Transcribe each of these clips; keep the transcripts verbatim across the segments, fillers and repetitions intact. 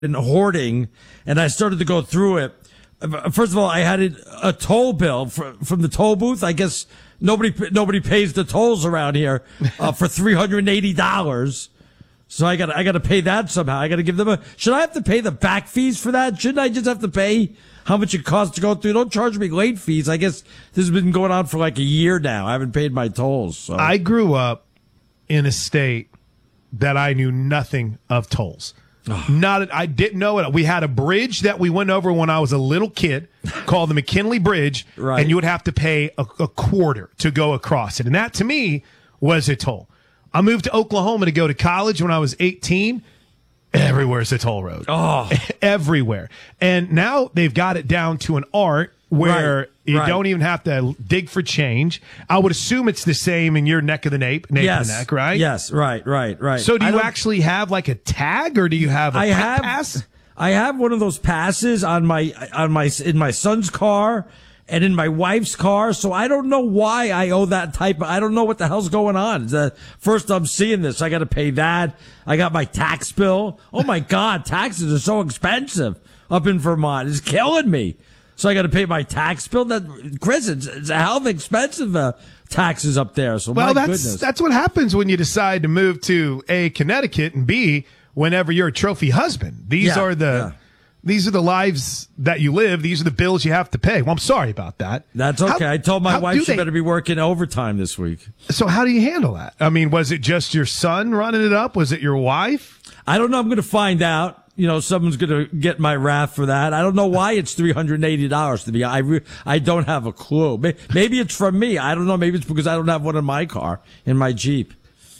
been hoarding, and I started to go through it. First of all, I had a toll bill for, from the toll booth. I guess nobody nobody pays the tolls around here uh, for three hundred eighty dollars. So I got I got to pay that somehow. I got to give them a. Should I have to pay the back fees for that? Shouldn't I just have to pay how much it costs to go through? Don't charge me late fees. I guess this has been going on for like a year now. I haven't paid my tolls. So. I grew up in a state that I knew nothing of tolls. Oh. Not, I didn't know it. We had a bridge that we went over when I was a little kid called the McKinley Bridge, right. And you would have to pay a, a quarter to go across it. And that to me was a toll. I moved to Oklahoma to go to college when I was eighteen. Everywhere's a toll road. Oh, everywhere. And now they've got it down to an art where right. you right. don't even have to dig for change. I would assume it's the same in your neck of the nape, nape yes. of the neck, right? Yes, right, right, right. So do you actually have like a tag, or do you have a I have, pass? I have one of those passes on my on my in my son's car and in my wife's car. So I don't know why I owe that type of, I don't know what the hell's going on. It's the first I'm seeing this. I got to pay that. I got my tax bill. Oh my God, taxes are so expensive up in Vermont. It's killing me. So I got to pay my tax bill. That Chris, it's, it's a hell of expensive uh, taxes up there. So well, my that's goodness. that's what happens when you decide to move to A, Connecticut, and B, whenever you're a trophy husband. These yeah, are the yeah. these are the lives that you live. These are the bills you have to pay. Well, I'm sorry about that. That's okay. How, I told my wife she they, better be working overtime this week. So how do you handle that? I mean, was it just your son running it up? Was it your wife? I don't know. I'm going to find out. You know, someone's going to get my wrath for that. I don't know why it's three hundred eighty dollars to me. I, re- I don't have a clue. Maybe it's from me. I don't know. Maybe it's because I don't have one in my car, in my Jeep.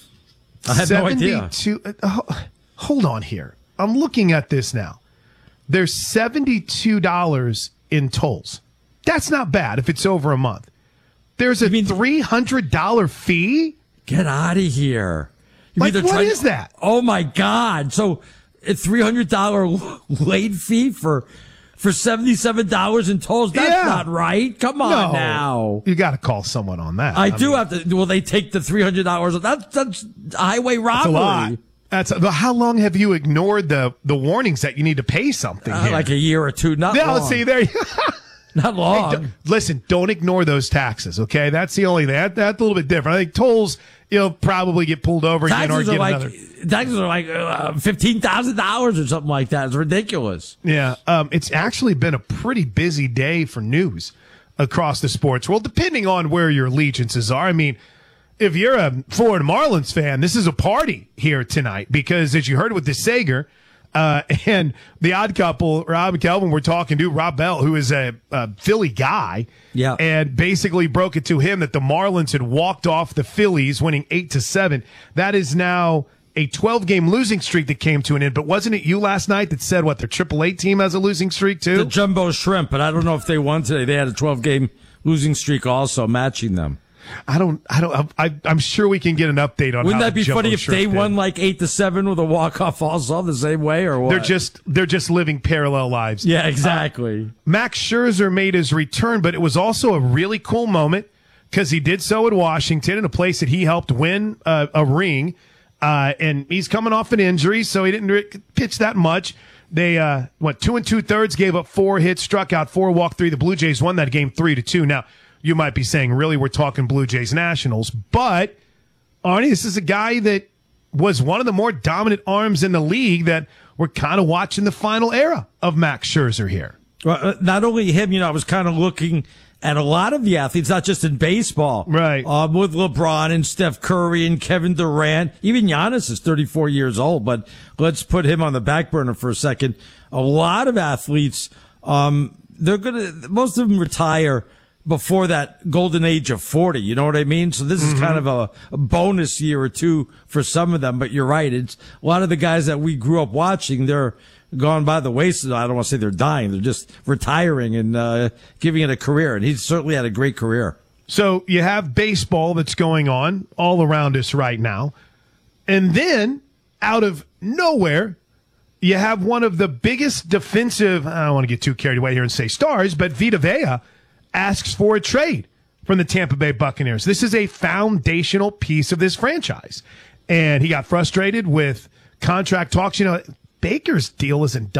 I have no idea. Uh, hold on here. I'm looking at this now. There's seventy-two dollars in tolls. That's not bad if it's over a month. There's a mean, three hundred dollars fee? Get out of here. You like, what trying- is that? Oh, my God. So a three hundred dollars late fee for for seventy-seven dollars in tolls? That's yeah. not right. Come on no, now. You got to call someone on that. I, I do mean, have to. Well, they take the three hundred dollars. That's, that's highway robbery. That's a lot. That's a, how long have you ignored the, the warnings that you need to pay something? Uh, like a year or two. Not yeah, long. See, there. Not long. Hey, don't, listen, don't ignore those taxes, okay? That's the only thing. That, that's a little bit different. I think tolls, you'll probably get pulled over again or get like, another. Taxes are like uh, fifteen thousand dollars or something like that. It's ridiculous. Yeah. Um, it's actually been a pretty busy day for news across the sports world, depending on where your allegiances are. I mean, if you're a Florida Marlins fan, this is a party here tonight because, as you heard with the Sager, Uh, and the odd couple, Rob and Kelvin, were talking to Rob Bell, who is a, a Philly guy. Yeah. And basically broke it to him that the Marlins had walked off the Phillies, winning eight to seven. That is now a twelve game losing streak that came to an end. But wasn't it you last night that said, what, their triple A team has a losing streak too? The Jumbo Shrimp, but I don't know if they won today. They had a twelve game losing streak also, matching them. I don't, I don't, I, I'm sure we can get an update on. Wouldn't how that be Jumbo funny if Shrimp they did. won like eight to seven with a walk off also the same way, or what? They're just, they're just living parallel lives. Yeah, exactly. Uh, Max Scherzer made his return, but it was also a really cool moment because he did so at Washington in a place that he helped win uh, a ring, uh, and he's coming off an injury, so he didn't re- pitch that much. They uh, went two and two thirds, gave up four hits, struck out four, walked three. The Blue Jays won that game three to two. Now, you might be saying, really, we're talking Blue Jays Nationals. But, Arnie, this is a guy that was one of the more dominant arms in the league that we're kind of watching the final era of Max Scherzer here. Well, not only him, you know, I was kind of looking at a lot of the athletes, not just in baseball. Right. Um, with LeBron and Steph Curry and Kevin Durant. Even Giannis is thirty-four years old, but let's put him on the back burner for a second. A lot of athletes, um, they're going to, most of them retire before that golden age of forty, you know what I mean? So this is mm-hmm. kind of a, a bonus year or two for some of them, but you're right. It's a lot of the guys that we grew up watching, they're gone by the wayside. I don't want to say they're dying. They're just retiring and uh, giving it a career. And he's certainly had a great career. So you have baseball that's going on all around us right now. And then out of nowhere, you have one of the biggest defensive, I don't want to get too carried away here and say stars, but Vita Vea asks for a trade from the Tampa Bay Buccaneers. This is a foundational piece of this franchise. And he got frustrated with contract talks. You know, Baker's deal isn't done.